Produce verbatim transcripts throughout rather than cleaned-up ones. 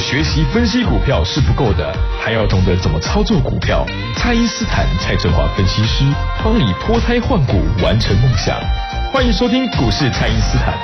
学习分析股票是不够的，还要懂得怎么操作股票。蔡因斯坦蔡振华分析师帮你脱胎换骨，完成梦想。欢迎收听股市蔡因斯坦。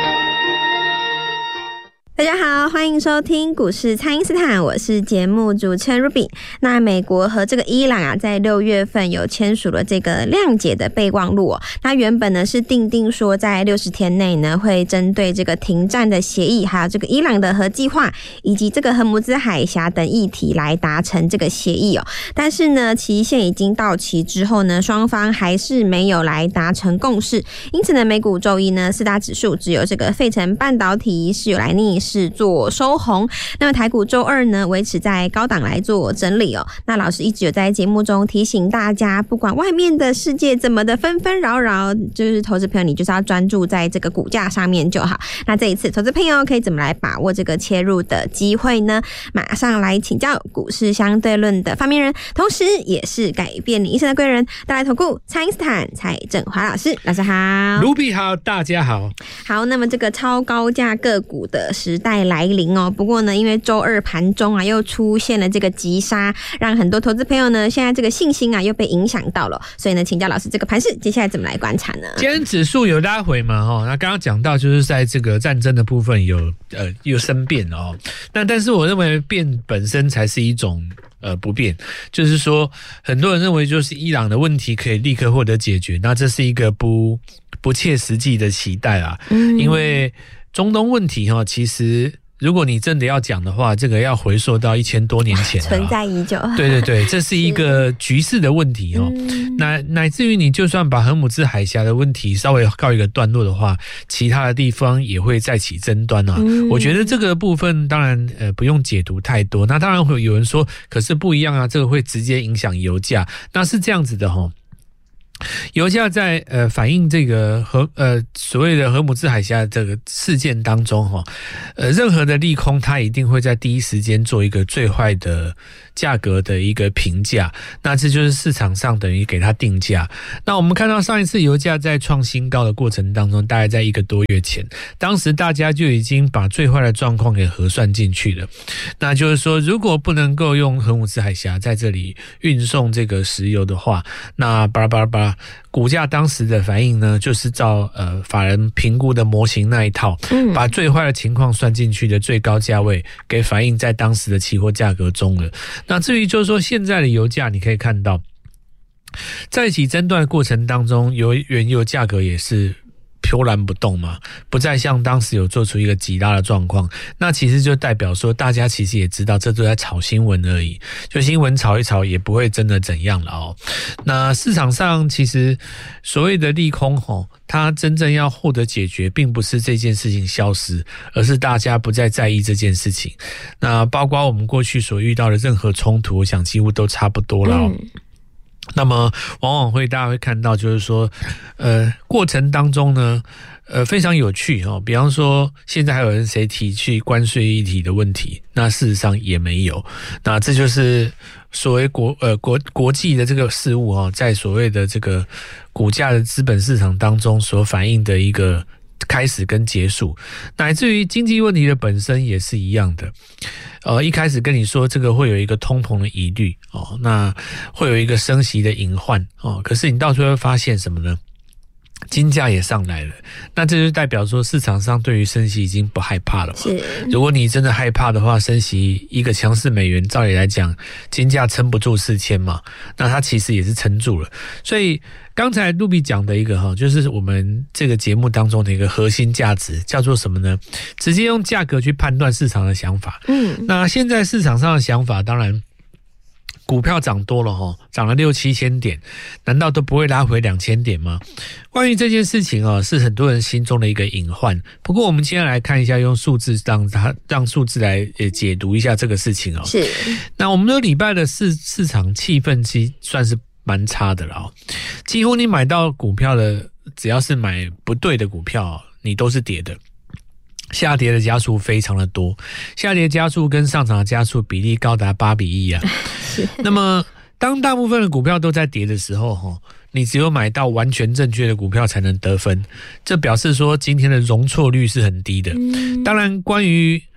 大家好，欢迎收听股市蔡因斯坦，我是节目主持人 Ruby。那美国和这个伊朗啊，在六月份有签署了这个谅解的备忘录哦。那原本呢是订定说，在六十天内呢，会针对这个停战的协议，还有这个伊朗的核计划，以及这个荷姆兹海峡等议题来达成这个协议哦。但是呢，期限已经到期之后呢，双方还是没有来达成共识。因此呢，美股周一呢，四大指数只有这个费城半导体是有来逆是做收红，那么台股周二呢维持在高档来做整理哦。那老师一直有在节目中提醒大家，不管外面的世界怎么的纷纷扰扰，就是投资朋友你就是要专注在这个股价上面就好。那这一次投资朋友可以怎么来把握这个切入的机会呢？马上来请教股市相对论的发明人，同时也是改变你一生的贵人，大来投顾蔡因斯坦蔡振华老师，老师好。 卢比好，大家好。 好，那么这个超高价个股的时代来临哦。不过呢，因为周二盘中啊又出现了这个急杀，让很多投资朋友呢现在这个信心啊又被影响到了。所以呢，请教老师，这个盘势接下来怎么来观察呢？ 今天指数有拉回嘛？哈，那刚刚讲到就是在这个战争的部分有呃有生变哦。那但是我认为变本身才是一种呃不变，就是说很多人认为就是伊朗的问题可以立刻获得解决，那这是一个不不切实际的期待啊。嗯，因为中东问题哈，其实如果你真的要讲的话，这个要回溯到一千多年前了， 存在已久。 对对对，这是一个局势的问题哦。嗯、那乃至于你就算把荷姆兹海峡的问题稍微告一个段落的话，其他的地方也会再起争端啊。嗯、我觉得这个部分当然呃不用解读太多。那当然会有人说，可是不一样啊，这个会直接影响油价。那是这样子的哈、哦。油价在呃反映这个核呃所谓的荷姆兹海峡这个事件当中哈，呃任何的利空它一定会在第一时间做一个最坏的价格的一个评价，那这就是市场上等于给它定价。那我们看到上一次油价在创新高的过程当中，大概在一个多月前，当时大家就已经把最坏的状况给核算进去了。那就是说，如果不能够用荷姆兹海峡在这里运送这个石油的话，那巴拉巴拉巴拉。股价当时的反应呢，就是照呃法人评估的模型那一套，嗯、把最坏的情况算进去的最高价位给反映在当时的期货价格中了。那至于就是说现在的油价，你可以看到，在一起争端的过程当中，油原油价格也是飘然不动嘛，不再像当时有做出一个急拉的状况，那其实就代表说大家其实也知道这都在炒新闻而已，就新闻炒一炒也不会真的怎样了哦。那市场上其实所谓的利空齁，它真正要获得解决并不是这件事情消失，而是大家不再在意这件事情。那包括我们过去所遇到的任何冲突，我想几乎都差不多了哦。嗯，那么往往会大家会看到就是说呃过程当中呢呃非常有趣哦，比方说现在还有人谁提去关税议题的问题，那事实上也没有。那这就是所谓国呃国国际的这个事物哦，在所谓的这个股价的资本市场当中所反映的一个开始跟结束，乃至于经济问题的本身也是一样的。呃，一开始跟你说这个会有一个通膨的疑虑哦，那会有一个升息的隐患哦，可是你到最后会发现什么呢？金价也上来了，那这就代表说市场上对于升息已经不害怕了嘛。是，如果你真的害怕的话，升息一个强势美元，照理来讲，金价撑不住四千嘛，那它其实也是撑住了。所以刚才露比讲的一个哈，就是我们这个节目当中的一个核心价值，叫做什么呢？直接用价格去判断市场的想法。嗯，那现在市场上的想法，当然股票涨多了齁，涨了六七千点，难道都不会拉回两千点吗？关于这件事情哦，是很多人心中的一个隐患。不过我们今天来看一下，用数字让它让数字来解读一下这个事情哦。是。那我们这个礼拜的市市场气氛其实算是蛮差的了哦，几乎你买到股票的，只要是买不对的股票，你都是跌的。下跌的家数非常的多，下跌家数跟上涨的家数比例高达八比一啊。那么当大部分的股票都在跌的时候，你只有买到完全正确的股票才能得分，这表示说今天的容错率是很低的。当然关于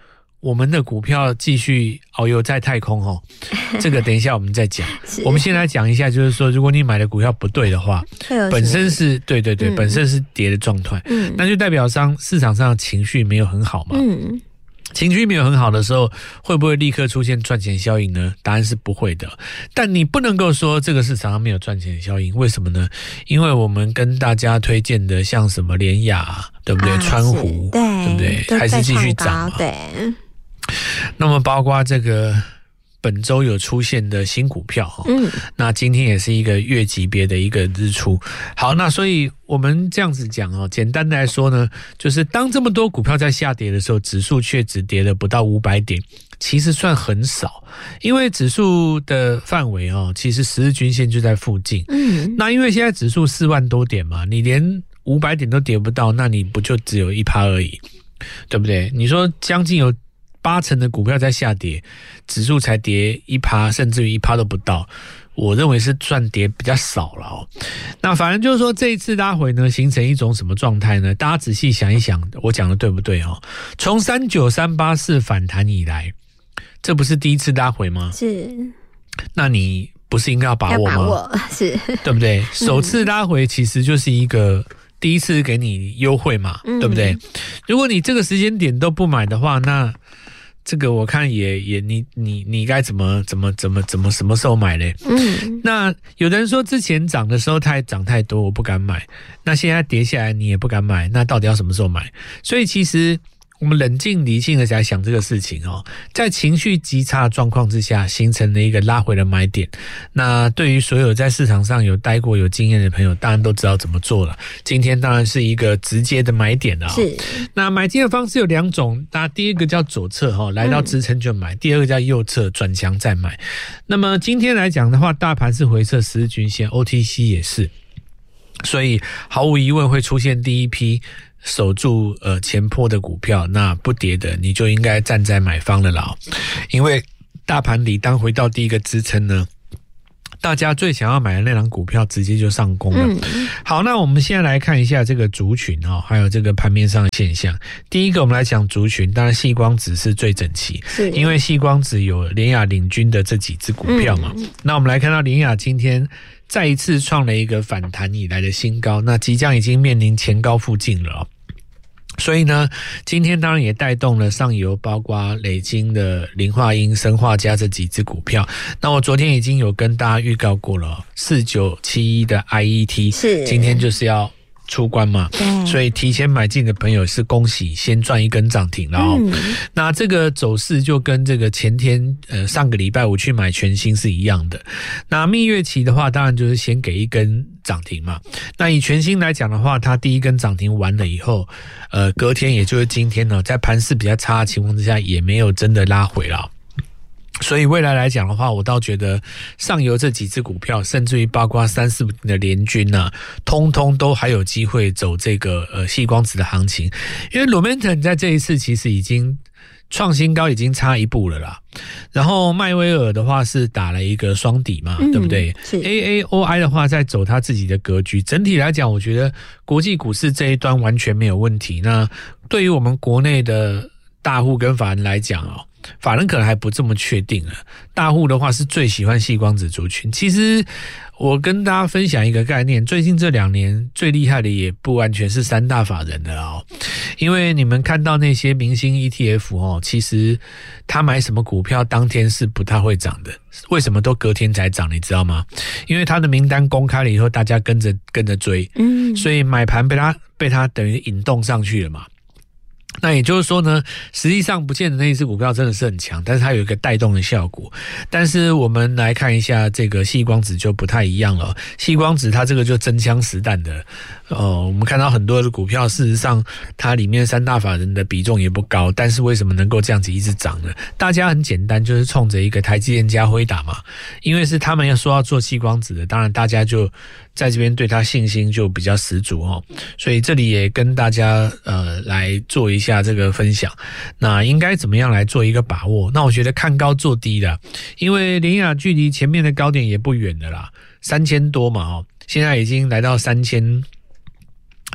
我们的股票继续遨游在太空哦，这个等一下我们再讲。我们先来讲一下，就是说，如果你买的股票不对的话，本身是对对对、嗯，本身是跌的状态、嗯，那就代表上市场上情绪没有很好嘛。嗯，情绪没有很好的时候，会不会立刻出现赚钱效应呢？答案是不会的。但你不能够说这个市场上没有赚钱效应，为什么呢？因为我们跟大家推荐的像什么联亚，对不对？啊、川湖， 对， 对不对？还是继续涨嘛。 对。 那么包括这个本周有出现的新股票，嗯，那今天也是一个月级别的一个日出。好，那所以我们这样子讲哦，简单的来说呢，就是当这么多股票在下跌的时候，指数却只跌了不到五百点，其实算很少，因为指数的范围哦，其实十日均线就在附近。嗯，那因为现在指数四万多点嘛，你连五百点都跌不到，那你不就只有 百分之一 而已，对不对？你说将近有八成的股票在下跌，指数才跌 百分之一， 甚至于 百分之一 都不到，我认为是算跌比较少了哦。那反正就是说这一次拉回呢，形成一种什么状态呢？大家仔细想一想，我讲的对不对哦？从三九三八四反弹以来，这不是第一次拉回吗？ 是。 那你不是应该要把握吗？ 要把握，是， 对不对？首次拉回其实就是一个第一次给你优惠嘛，嗯、对不对？如果你这个时间点都不买的话，那这个我看也也你你你该怎么怎么怎么怎么什么时候买嘞？嗯，那有的人说之前涨的时候太涨太多，我不敢买。那现在跌下来你也不敢买，那到底要什么时候买？所以其实我们冷静理性的来想这个事情哦，在情绪极差的状况之下，形成了一个拉回的买点。那对于所有在市场上有待过有经验的朋友，当然都知道怎么做了。今天当然是一个直接的买点了、哦。是。那买进的方式有两种，那第一个叫左侧哈，来到支撑就买；嗯、第二个叫右侧转强再买。那么今天来讲的话，大盘是回测十日均线 ，O T C 也是，所以毫无疑问会出现第一批守住呃前波的股票，那不跌的你就应该站在买方了啦，因为大盘里当回到第一个支撑呢，大家最想要买的那档股票直接就上攻了。嗯、好，那我们现在来看一下这个族群哦，还有这个盘面上的现象。第一个我们来讲族群，当然矽光子是最整齐，因为矽光子有联亚领军的这几只股票嘛。嗯、那我们来看到联亚今天再一次创了一个反弹以来的新高，那即将已经面临前高附近了、哦。所以呢，今天当然也带动了上游，包括磊晶的磷化铟、砷化镓这几只股票。那我昨天已经有跟大家预告过了，四九七一的 I E T 是今天就是要出关嘛，所以提前买进的朋友是恭喜，先赚一根涨停了哦。嗯、那这个走势就跟这个前天呃上个礼拜五去买全新是一样的。那蜜月期的话，当然就是先给一根涨停嘛。那以全新来讲的话，它第一根涨停完了以后，呃，隔天也就是今天呢，在盘势比较差的情况之下，也没有真的拉回了。所以未来来讲的话，我倒觉得上游这几只股票，甚至于包括三四的联军啊，通通都还有机会走这个呃矽光子的行情，因为 Lumentum 在这一次其实已经创新高，已经差一步了啦。然后迈威尔的话是打了一个双底嘛，嗯、对不对 ？A A O I 的话在走他自己的格局。整体来讲，我觉得国际股市这一端完全没有问题。那对于我们国内的大户跟法人来讲哦，法人可能还不这么确定了。大户的话是最喜欢矽光子族群。其实我跟大家分享一个概念，最近这两年最厉害的也不完全是三大法人的哦，因为你们看到那些明星 E T F 哦，其实他买什么股票当天是不太会涨的，为什么都隔天才涨？你知道吗？因为他的名单公开了以后，大家跟着跟着追，嗯，所以买盘被他被他等于引动上去了嘛。那也就是说呢，实际上不见得那一只股票真的是很强，但是它有一个带动的效果。但是我们来看一下这个矽光子就不太一样了。矽光子它这个就真枪实弹的，呃，我们看到很多的股票，事实上它里面三大法人的比重也不高，但是为什么能够这样子一直涨呢？大家很简单，就是冲着一个台积电加辉达嘛，因为是他们要说要做矽光子的，当然大家就在这边对他信心就比较十足哦。所以这里也跟大家呃来做一下这个分享，那应该怎么样来做一个把握？那我觉得看高做低的，因为联亚距离前面的高点也不远的啦，三千多嘛哦，现在已经来到三千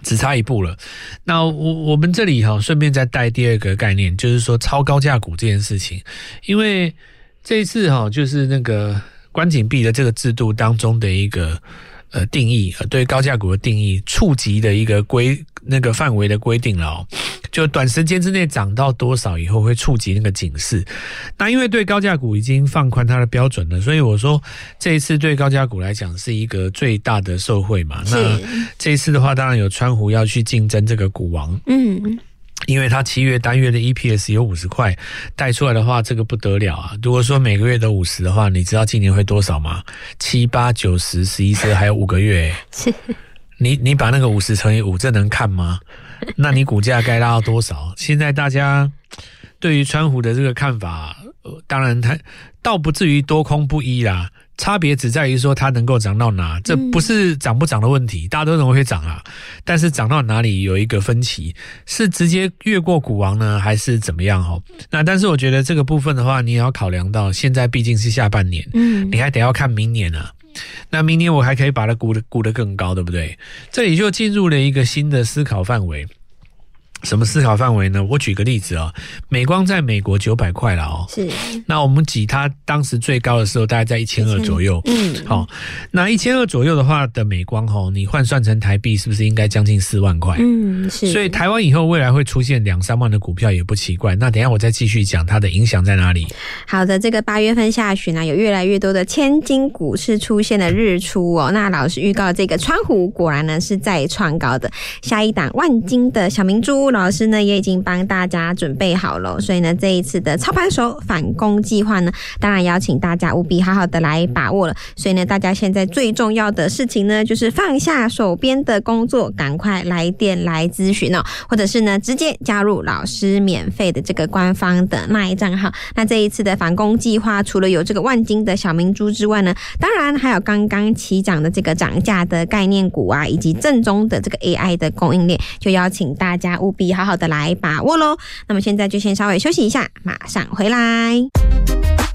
只差一步了。那我我们这里哈，顺便再带第二个概念，就是说超高价股这件事情，因为这一次哈，就是那个关紧闭的这个制度当中的一个呃定义，呃对高价股的定义，触及的一个规那个范围的规定了哦。就短时间之内涨到多少以后会触及那个警示。那因为对高价股已经放宽它的标准了，所以我说这一次对高价股来讲是一个最大的受惠嘛。那这一次的话，当然有川湖要去竞争这个股王，嗯，因为它七月单月的 E P S 有五十块，带出来的话，这个不得了啊！如果说每个月都五十的话，你知道今年会多少吗？七八九十十一十二还有五个月、欸，你你把那个五十乘以五，这能看吗？那你股价该拉到多少？现在大家对于川湖的这个看法，呃、当然它倒不至于多空不一啦，差别只在于说它能够涨到哪，这不是涨不涨的问题，大家都认为会涨啊，但是涨到哪里有一个分歧，是直接越过股王呢，还是怎么样齁？那但是我觉得这个部分的话，你也要考量到现在毕竟是下半年，嗯，你还得要看明年啊。那明年我还可以把它估得估得更高，对不对？这里就进入了一个新的思考范围。什么思考范围呢？我举个例子哦，美光在美国九百块了哦，是。那我们挤它当时最高的时候，大概在一千二左右，嗯，好、哦，那一千二左右的话的美光哦，你换算成台币是不是应该将近四万块？嗯，是。所以台湾以后未来会出现两三万的股票也不奇怪。那等一下我再继续讲它的影响在哪里。 好的，这个八月份下旬啊，有越来越多的千金股市出现了日出哦。那老师预告这个川湖果然呢是再创高的，下一档万金的小明珠。老师呢也已经帮大家准备好了，所以呢这一次的操盘手反攻计划呢，当然邀请大家务必好好的来把握了。所以呢，大家现在最重要的事情呢，就是放下手边的工作，赶快来电来咨询哦，或者是呢直接加入老师免费的这个官方的LINE账号。那这一次的反攻计划，除了有这个万金的小明珠之外呢，当然还有刚刚起涨的这个涨价的概念股啊，以及正宗的这个 A I 的供应链，就邀请大家务必好好的来把握咯。那么现在就先稍微休息一下，马上回来。